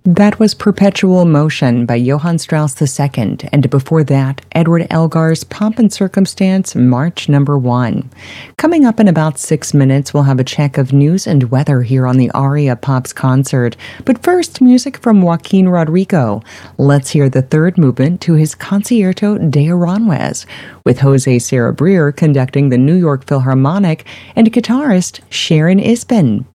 That was Perpetual Motion by Johann Strauss II, and before that, Edward Elgar's Pomp and Circumstance, March Number 1. Coming up in about 6 minutes, we'll have a check of news and weather here on the Aria Pops concert. But first, music from Joaquin Rodrigo. Let's hear the third movement to his Concierto de Aranjuez, with Jose Sarabrir conducting the New York Philharmonic and guitarist Sharon Isbin.